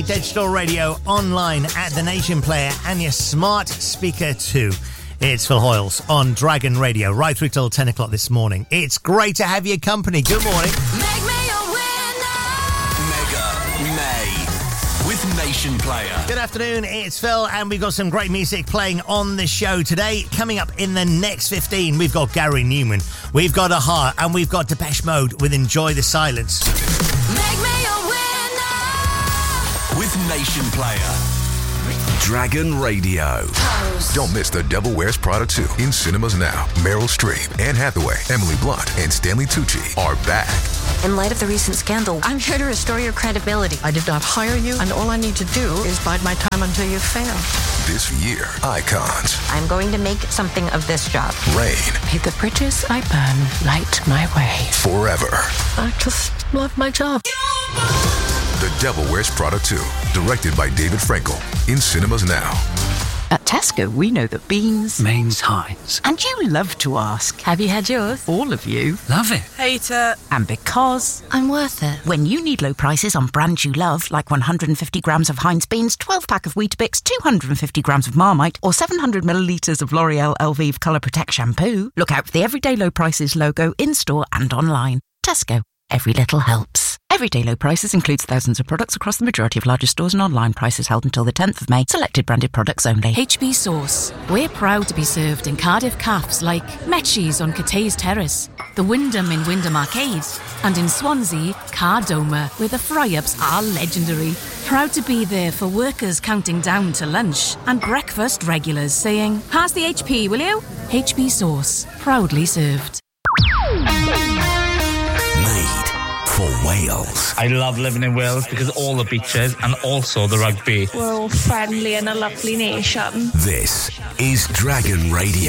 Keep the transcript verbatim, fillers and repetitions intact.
Digital radio online at The Nation Player and your smart speaker too. It's Phil Hoyles on Dragon Radio right through till ten o'clock this morning. It's great to have your company. Good morning. Make me a winner. Mega May with Nation Player. Good afternoon, it's Phil, and we've got some great music playing on the show today. Coming up in the next fifteen, we've got Gary Newman, we've got Aha, and we've got Depeche Mode with Enjoy the Silence. Make me a winner. With Nation Player. Dragon Radio. Don't miss The Devil Wears Prada two in cinemas now. Meryl Streep, Anne Hathaway, Emily Blunt, and Stanley Tucci are back. In light of the recent scandal, I'm here to restore your credibility. I did not hire you, and all I need to do is bide my time until you fail. This year, icons. I'm going to make something of this job. Rain. May the bridges I burn light my way. Forever. I just love my job. The Devil Wears Prada two, directed by David Frankel, in cinemas now. At Tesco, we know that beans means Heinz. And you love to ask, have you had yours? All of you. Love it. Hate it. And because I'm worth it. When you need low prices on brands you love, like one hundred fifty grams of Heinz beans, twelve pack of Weetabix, two hundred fifty grams of Marmite, or seven hundred millilitres of L'Oreal Elvive Colour Protect shampoo, look out for the Everyday Low Prices logo in-store and online. Tesco. Every little helps. Everyday Low Prices includes thousands of products across the majority of larger stores and online. Prices held until the tenth of May. Selected branded products only. H B Sauce. We're proud to be served in Cardiff cafes like Metchie's on Cathays Terrace, the Wyndham in Wyndham Arcade, and in Swansea, Cardoma, where the fry-ups are legendary. Proud to be there for workers counting down to lunch and breakfast regulars saying, pass the H P, will you? H B Sauce. Proudly served. Made for Wales. I love living in Wales because all the beaches and also the rugby. We're all friendly and a lovely nation. This is Dragon Radio.